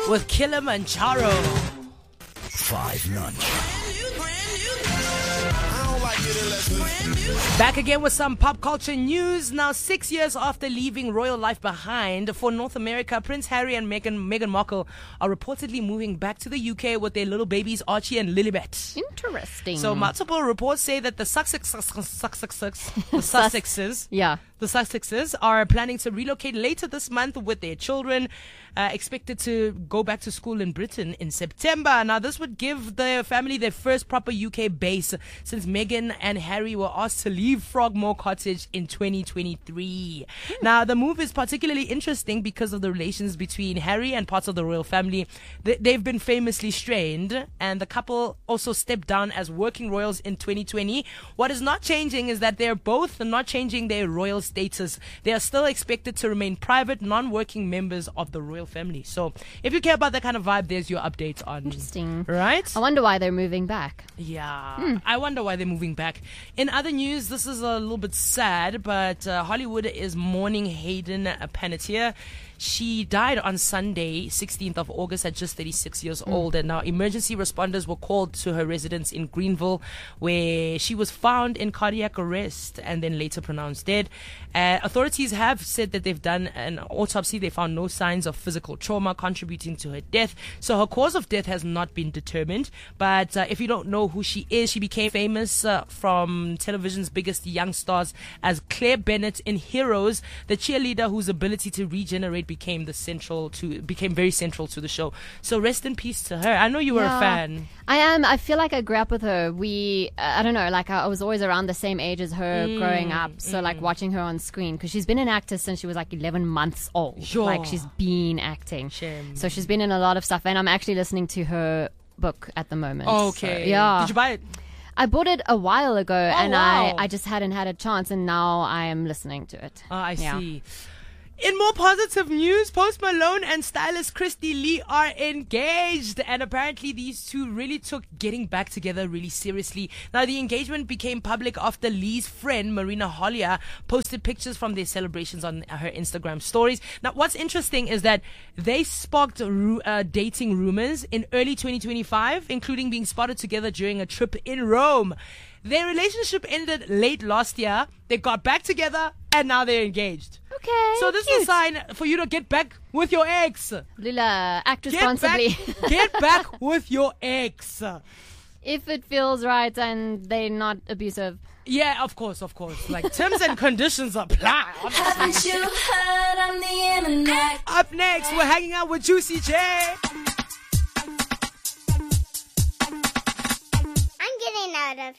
with Kilimanjaro. 5 Lunch. Back again with some pop culture news. Now, 6 years after leaving royal life behind for North America, Prince Harry and Meghan Markle are reportedly moving back to the UK with their little babies Archie and Lilibet. Interesting. So multiple reports say that the Sussexes are planning to relocate later this month with their children, expected to go back to school in Britain in September. Now, this would give the family their first proper UK base since Meghan and Harry were asked to leave Frogmore Cottage in 2023. Now, the move is particularly interesting because of the relations between Harry and parts of the royal family. They've been famously strained, and the couple also stepped down as working royals in 2020. What is not changing is that they're both not changing their royal status. They are still expected to remain private, non-working members of the royal family. So if you care about that kind of vibe, there's your update on. Interesting. Right? I wonder why they're moving back. Yeah. I wonder why they're moving back. In other news, this is a little bit sad, but Hollywood is mourning Hayden Panettiere. She died on Sunday, 16th of August, at just 36 years old. And now emergency responders were called to her residence in Greenville, where she was found in cardiac arrest and then later pronounced dead. Authorities have said that they've done an autopsy. They found no signs of physical trauma contributing to her death. So her cause of death has not been determined. But if you don't know who she is, she became famous from television's biggest young stars as Claire Bennett in Heroes, the cheerleader whose ability to regenerate became very central to the show. So rest in peace to her. I know you were a fan. I am. I feel like I grew up with her. I don't know, like I was always around the same age as her growing up. So like watching her on screen, because she's been an actor since she was like 11 months old. Sure. Like she's been acting. Shame. So she's been in a lot of stuff, and I'm actually listening to her book at the moment. Okay. So, yeah. Did you buy it? I bought it a while ago, and wow. I just hadn't had a chance, and now I am listening to it. I see. In more positive news, Post Malone and stylist Christy Lee are engaged, and apparently these two really took getting back together really seriously. Now, the engagement became public after Lee's friend Marina Hollier posted pictures from their celebrations on her Instagram stories. Now, what's interesting is that they sparked dating rumors in early 2025, including being spotted together during a trip in Rome. Their relationship ended late last year. They got back together, and now they're engaged. Okay. So this is a sign for you to get back with your ex. Lula, act responsibly. Get back with your ex. If it feels right and they're not abusive. Yeah, of course. Like, terms and conditions apply. Haven't you heard on the internet? Up next, we're hanging out with Juicy J. I'm getting out of